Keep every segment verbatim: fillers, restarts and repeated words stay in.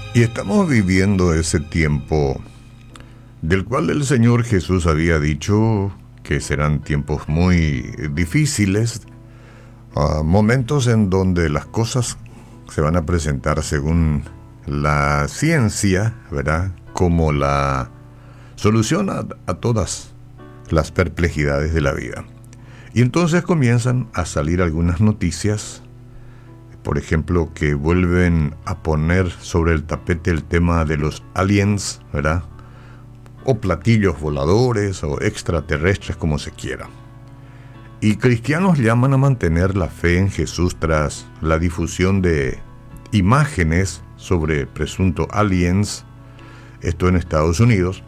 Y estamos viviendo ese tiempo del cual el Señor Jesús había dicho que serán tiempos muy difíciles, uh, momentos en donde las cosas se van a presentar según la ciencia, ¿verdad?, como la solución a, a todas las perplejidades de la vida. Y entonces comienzan a salir algunas noticias, por ejemplo, que vuelven a poner sobre el tapete el tema de los aliens, ¿verdad?, o platillos voladores o extraterrestres, como se quiera. Y cristianos llaman a mantener la fe en Jesús tras la difusión de imágenes sobre presuntos aliens, esto en Estados Unidos.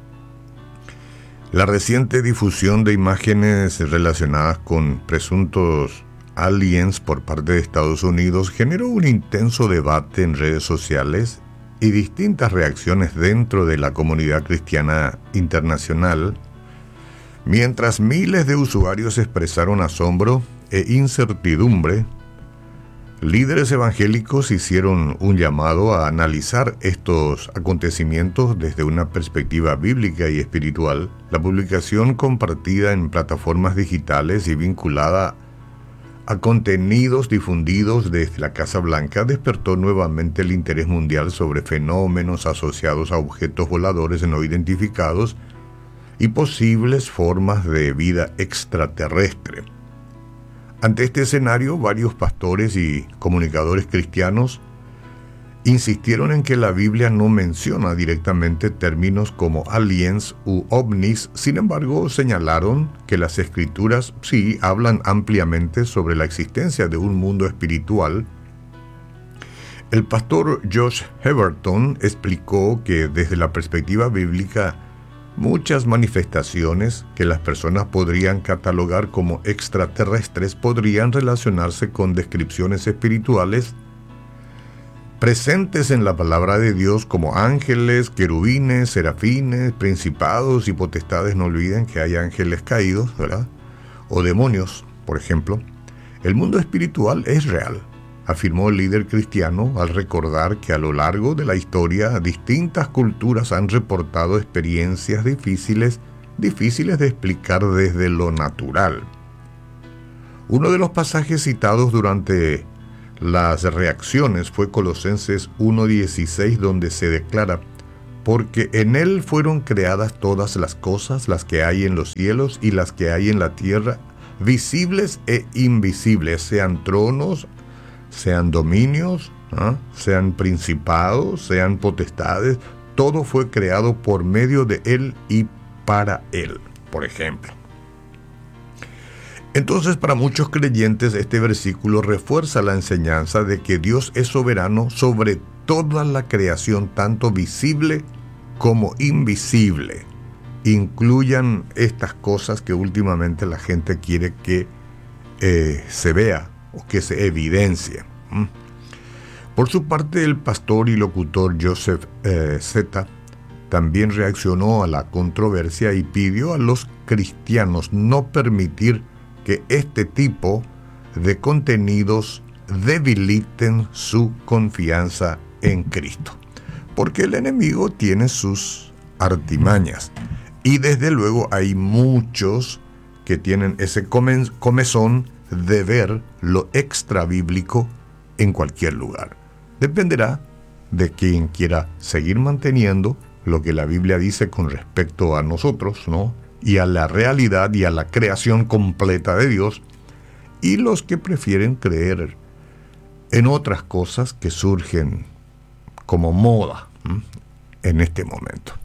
La reciente difusión de imágenes relacionadas con presuntos aliens por parte de Estados Unidos generó un intenso debate en redes sociales y distintas reacciones dentro de la comunidad cristiana internacional, mientras miles de usuarios expresaron asombro e incertidumbre. Líderes evangélicos hicieron un llamado a analizar estos acontecimientos desde una perspectiva bíblica y espiritual. La publicación, compartida en plataformas digitales y vinculada a contenidos difundidos desde la Casa Blanca, despertó nuevamente el interés mundial sobre fenómenos asociados a objetos voladores no identificados y posibles formas de vida extraterrestre. Ante este escenario, varios pastores y comunicadores cristianos insistieron en que la Biblia no menciona directamente términos como aliens u ovnis. Sin embargo, señalaron que las escrituras sí hablan ampliamente sobre la existencia de un mundo espiritual. El pastor Josh Heberton explicó que desde la perspectiva bíblica, muchas manifestaciones que las personas podrían catalogar como extraterrestres podrían relacionarse con descripciones espirituales presentes en la palabra de Dios, como ángeles, querubines, serafines, principados y potestades. No olviden que hay ángeles caídos, ¿verdad?, o demonios, por ejemplo. El mundo espiritual es real, afirmó el líder cristiano al recordar que a lo largo de la historia distintas culturas han reportado experiencias difíciles, difíciles de explicar desde lo natural. Uno de los pasajes citados durante las reacciones fue Colosenses uno dieciséis, donde se declara: porque en él fueron creadas todas las cosas, las que hay en los cielos y las que hay en la tierra, visibles e invisibles, sean tronos, sean dominios, ¿eh? sean principados, sean potestades, todo fue creado por medio de él y para él, por ejemplo. Entonces, para muchos creyentes, este versículo refuerza la enseñanza de que Dios es soberano sobre toda la creación, tanto visible como invisible. Incluyan estas cosas que últimamente la gente quiere que eh, se vea o que se evidencie. ¿Mm? Por su parte, el pastor y locutor Joseph eh, Zeta también reaccionó a la controversia y pidió a los cristianos no permitir que este tipo de contenidos debiliten su confianza en Cristo, porque el enemigo tiene sus artimañas y desde luego hay muchos que tienen ese comezón de ver lo extra bíblico en cualquier lugar. Dependerá de quien quiera seguir manteniendo lo que la Biblia dice con respecto a nosotros, ¿no?, y a la realidad y a la creación completa de Dios, y los que prefieren creer en otras cosas que surgen como moda ¿m? en este momento.